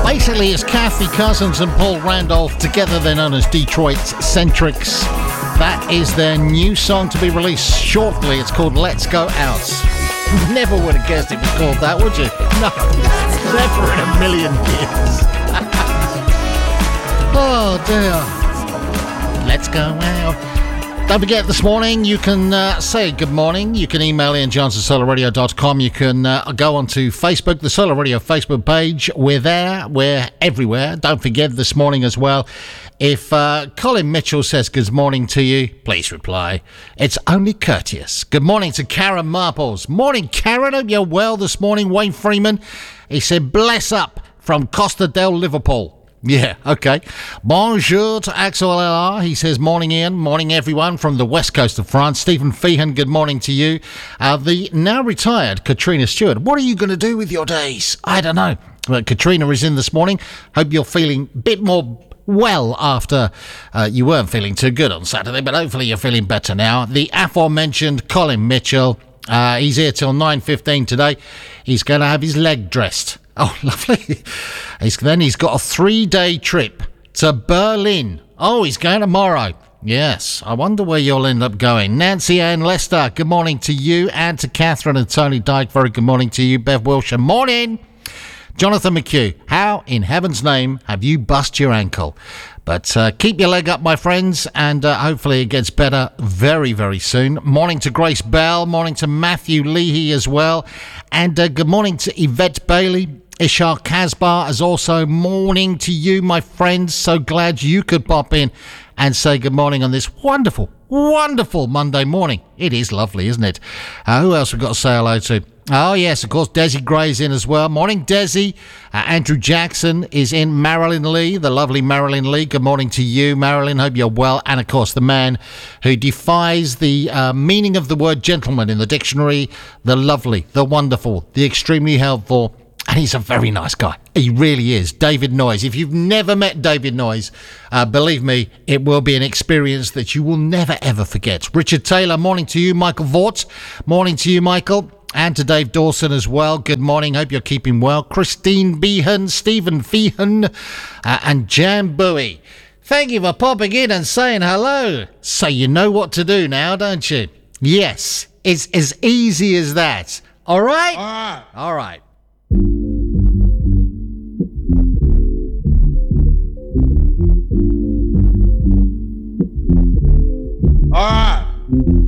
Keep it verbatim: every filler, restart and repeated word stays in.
Basically, it's Kathy Cousins and Paul Randolph, together they're known as Detroit's Centrics. That is their new song to be released shortly. It's called Let's Go Out. Never would have guessed it was called that, would you? No, never in a million years. Oh, dear. Let's go out. Don't forget, this morning you can uh, say good morning. You can email Ian Jones at solar radio dot com. You can uh, go onto Facebook, the Solar Radio Facebook page. We're there. We're everywhere. Don't forget this morning as well. If uh, Colin Mitchell says good morning to you, please reply. It's only courteous. Good morning to Karen Marples. Morning, Karen. Hope you're well this morning. Wayne Freeman, he said, bless up from Costa del Liverpool. Yeah, okay. Bonjour to Axel L R. He says, morning, Ian. Morning, everyone from the west coast of France. Stephen Feehan, good morning to you. Uh, the now retired Katrina Stewart. What are you going to do with your days? I don't know. But Katrina is in this morning. Hope you're feeling a bit more well after uh, you weren't feeling too good on Saturday, but hopefully you're feeling better now. The aforementioned Colin Mitchell, uh, he's here till nine fifteen today. He's going to have his leg dressed. Oh, lovely. He's, then he's got a three-day trip to Berlin. Oh, he's going tomorrow. Yes, I wonder where you'll end up going. Nancy Ann Lester, good morning to you. And to Catherine and Tony Dyke, very good morning to you. Bev Wilshire, morning. Jonathan McHugh, how in heaven's name have you bust your ankle? But uh, keep your leg up, my friends, and uh, hopefully it gets better very, very soon. Morning to Grace Bell, morning to Matthew Leahy as well, and uh, good morning to Yvette Bailey. Ishar Kasbar is also morning to you, my friends. So glad you could pop in and say good morning on this wonderful, wonderful Monday morning. It is lovely, isn't it? Uh, who else we've got to say hello to? Oh, yes, of course, Desi Gray's in as well. Morning, Desi. Uh, Andrew Jackson is in. Marilyn Lee, the lovely Marilyn Lee. Good morning to you, Marilyn. Hope you're well. And, of course, the man who defies the uh, meaning of the word gentleman in the dictionary, the lovely, the wonderful, the extremely helpful, and he's a very nice guy. He really is. David Noyes. If you've never met David Noyes, uh, believe me, it will be an experience that you will never, ever forget. Richard Taylor, morning to you. Michael Vort, morning to you, Michael. And to Dave Dawson as well. Good morning. Hope you're keeping well. Christine Behan, Stephen Feehan, uh, and Jan Bowie. Thank you for popping in and saying hello. So you know what to do now, don't you? Yes, it's as easy as that. All right? All right. All right.